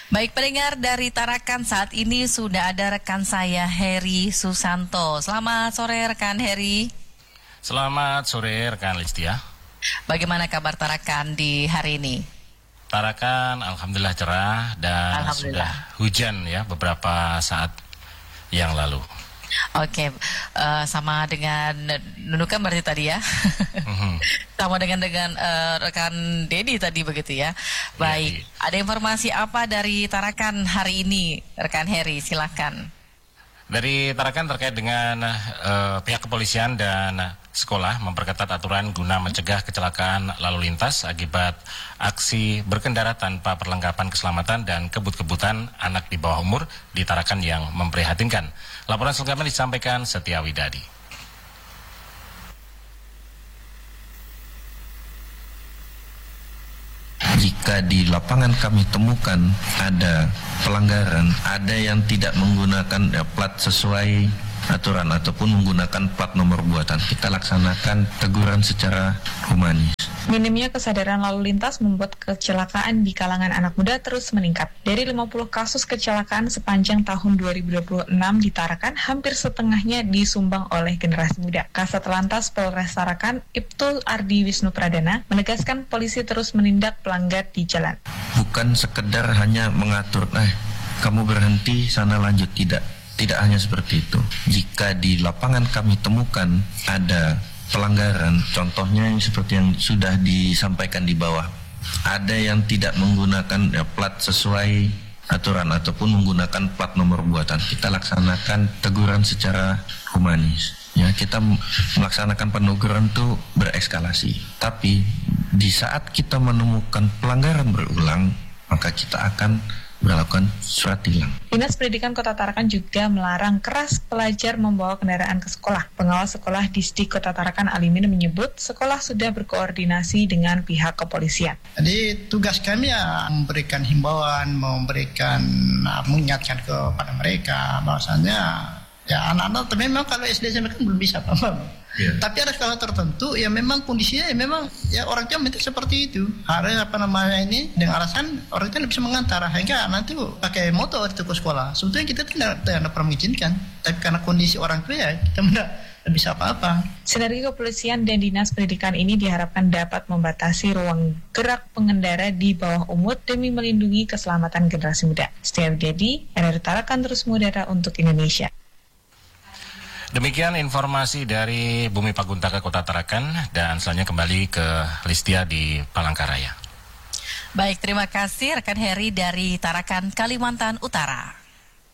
Baik pendengar dari Tarakan, saat ini sudah ada rekan saya Heri Susanto. Selamat sore rekan Heri. Selamat sore rekan Listia. Bagaimana kabar Tarakan di hari ini? Tarakan alhamdulillah cerah dan sudah hujan ya beberapa saat yang lalu. Oke, sama dengan Nunukan berarti tadi ya. Sama dengan rekan Dedi tadi begitu ya. Baik, ada informasi apa dari Tarakan hari ini, rekan Heri? Silakan. Dari Tarakan terkait dengan pihak kepolisian dan sekolah memperketat aturan guna mencegah kecelakaan lalu lintas akibat aksi berkendara tanpa perlengkapan keselamatan dan kebut-kebutan anak di bawah umur di Tarakan yang memprihatinkan. Laporan selengkapnya disampaikan Setia Widadi. Jika di lapangan kami temukan ada pelanggaran, ada yang tidak menggunakan plat sesuai aturan ataupun menggunakan plat nomor buatan, kita laksanakan teguran secara humanis. Minimnya kesadaran lalu lintas membuat kecelakaan di kalangan anak muda terus meningkat. Dari 50 kasus kecelakaan sepanjang tahun 2026 di Tarakan, hampir setengahnya disumbang oleh generasi muda. Kasat Lantas Polres Tarakan, Ibtu Ardi Wisnu Pradana, menegaskan polisi terus menindak pelanggar di jalan. Bukan sekedar hanya mengatur, kamu berhenti, sana lanjut, tidak. Tidak hanya seperti itu. Jika di lapangan kami temukan ada pelanggaran, contohnya seperti yang sudah disampaikan di bawah, ada yang tidak menggunakan plat sesuai aturan ataupun menggunakan plat nomor buatan, kita laksanakan teguran secara humanis. Ya, kita melaksanakan peneguran itu bereskalasi. Tapi di saat kita menemukan pelanggaran berulang, maka kita akan melakukan surat tilang. Dinas Pendidikan Kota Tarakan juga melarang keras pelajar membawa kendaraan ke sekolah. Pengawas sekolah Disdik Kota Tarakan Alimin menyebut sekolah sudah berkoordinasi dengan pihak kepolisian. Jadi tugas kami ya memberikan himbauan, mengingatkan kepada mereka bahwasanya ya anak-anak memang kalau SD SMP kan belum bisa paham. Tapi ada skala tertentu yang memang kondisinya memang orang tua minta seperti itu. Harus dengan alasan orang tua bisa mengantar hingga nanti pakai motor itu ke sekolah. Sebetulnya kita tidak pernah mengizinkan, tapi karena kondisi orang tua kita tidak bisa apa-apa. Sinergi kepolisian dan dinas pendidikan ini diharapkan dapat membatasi ruang gerak pengendara di bawah umur demi melindungi keselamatan generasi muda. Setia Widadi, RRI Tarakan terus mengudara untuk Indonesia. Demikian informasi dari Bumi Paguntaka Kota Tarakan, dan selanjutnya kembali ke Listia di Palangkaraya. Baik, terima kasih rekan Heri dari Tarakan, Kalimantan Utara.